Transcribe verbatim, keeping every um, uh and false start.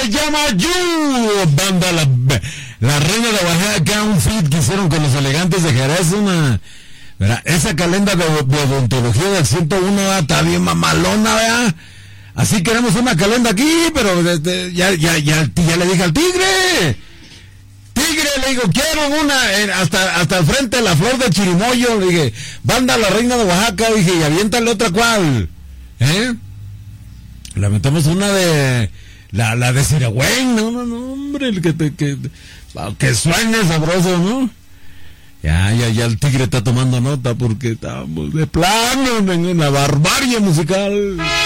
se llama You, banda la, la Reina de Oaxaca, un feat que hicieron con los Elegantes de Jerez, una, ¿verdad? Esa calenda de, de odontología del ciento uno, ¿verdad? Está bien mamalona, ¿verdad? Así queremos una calenda aquí, pero desde, ya, ya, ya, ya le dije al tigre, tigre, le digo, quiero una, eh, hasta, hasta el frente de la Flor de Chirimoyo, le dije, banda la Reina de Oaxaca, dije, y aviéntale otra cual, ¿eh? Le metemos una de, la, la de Siragüen, no, no, no, hombre, el que te, que, que suene sabroso, ¿no? Ya, ya, ya el tigre está tomando nota porque estamos de plano en una barbarie musical.